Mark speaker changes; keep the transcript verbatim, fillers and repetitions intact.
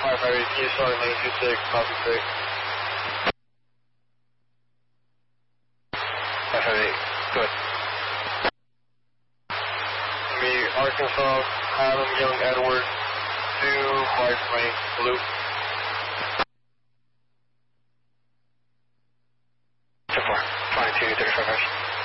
Speaker 1: five five eight, East Starting nine two six, copy six. five five eight, good. Me, Arkansas, Adam Young Edward, two, White Plain, Blue. two four, twenty-two, thirty-five.